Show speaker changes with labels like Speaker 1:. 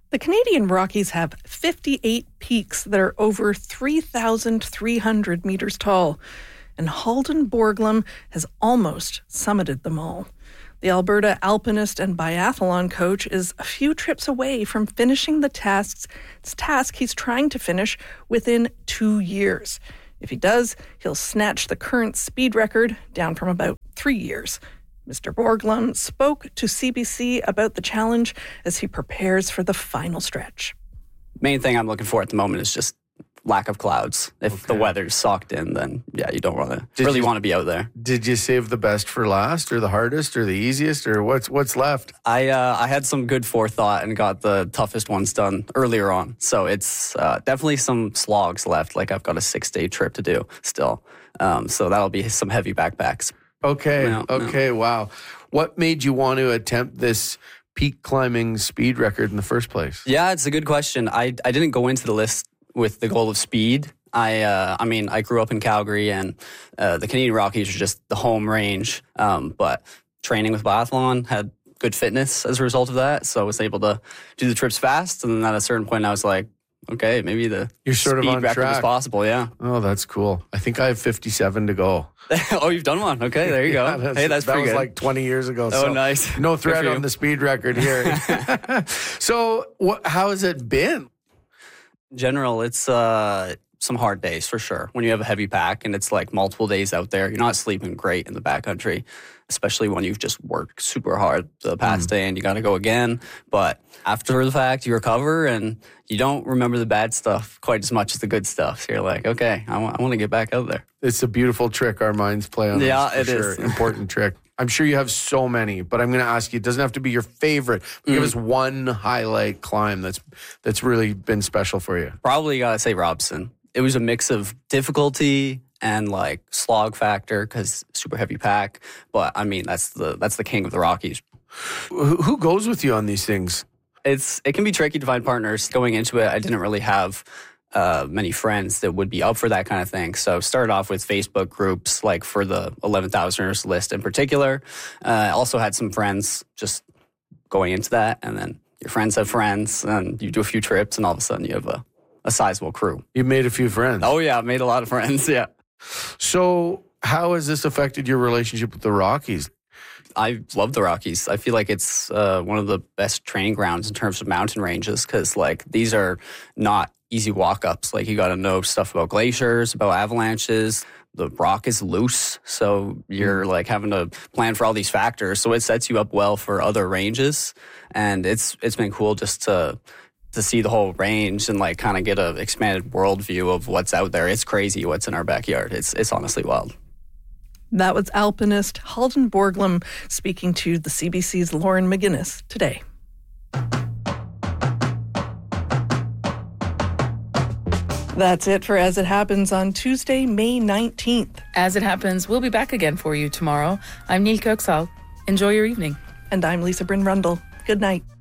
Speaker 1: The Canadian Rockies have 58 peaks that are over 3,300 meters tall, and Halden Borglum has almost summited them all. The Alberta alpinist and biathlon coach is a few trips away from finishing the task he's trying to finish within 2 years. If he does, he'll snatch the current speed record down from about 3 years. Mr. Borglum spoke to CBC about the challenge as he prepares for the final stretch.
Speaker 2: Main thing I'm looking for at the moment is just lack of clouds. If the weather's socked in, then you don't want to be out there.
Speaker 3: Did you save the best for last, or the hardest, or the easiest, or what's left?
Speaker 2: I had some good forethought and got the toughest ones done earlier on. So it's definitely some slogs left. Like I've got a 6-day trip to do still. So that'll be some heavy backpacks.
Speaker 3: Okay. Wow. What made you want to attempt this peak climbing speed record in the first place?
Speaker 2: Yeah, it's a good question. I didn't go into the list with the goal of speed. I grew up in Calgary, and the Canadian Rockies are just the home range. But training with biathlon had good fitness as a result of that, so I was able to do the trips fast. And then at a certain point, I was like, okay, maybe you're sort
Speaker 3: of on
Speaker 2: record
Speaker 3: track.
Speaker 2: Is possible. Yeah.
Speaker 3: Oh, that's cool. I think I have 57 to go.
Speaker 2: Oh, you've done one. Okay, there you go.
Speaker 3: That's
Speaker 2: pretty good.
Speaker 3: That was like 20 years ago.
Speaker 2: Oh, so nice.
Speaker 3: No threat on the speed record here. So, how has it been?
Speaker 2: In general, it's some hard days for sure. When you have a heavy pack and it's like multiple days out there, you're not sleeping great in the backcountry, especially when you've just worked super hard the past day and you got to go again. But after the fact, you recover and you don't remember the bad stuff quite as much as the good stuff. So you're like, okay, I want to get back out there.
Speaker 3: It's a beautiful trick our minds play on.
Speaker 2: Yeah,
Speaker 3: it is. Important trick. I'm sure you have so many, but I'm going to ask you, it doesn't have to be your favorite. Give us one highlight climb that's really been special for you.
Speaker 2: Probably got to say Robson. It was a mix of difficulty and like slog factor because super heavy pack. But I mean, that's the king of the Rockies.
Speaker 3: Who goes with you on these things?
Speaker 2: It can be tricky to find partners. Going into it, I didn't really have many friends that would be up for that kind of thing. So started off with Facebook groups, like for the 11,000ers list in particular. Also had some friends just going into that, and then your friends have friends, and you do a few trips, and all of a sudden you have a sizable crew.
Speaker 3: You made a few friends.
Speaker 2: Oh yeah, I've made a lot of friends, yeah.
Speaker 3: So how has this affected your relationship with the Rockies?
Speaker 2: I love the Rockies. I feel like it's one of the best training grounds in terms of mountain ranges because like these are not easy walk-ups. Like you got to know stuff about glaciers, about avalanches. The rock is loose, so you're like having to plan for all these factors. So it sets you up well for other ranges, and it's been cool just to see the whole range and like kind of get an expanded worldview of what's out there. It's crazy what's in our backyard. It's honestly wild.
Speaker 1: That was alpinist Halden Borglum speaking to the CBC's Lauren McGuinness today. That's it for As It Happens on Tuesday, May 19th.
Speaker 4: As It Happens, we'll be back again for you tomorrow. I'm Neil Kirksall. Enjoy your evening.
Speaker 1: And I'm Lisa Bryn Rundle. Good night.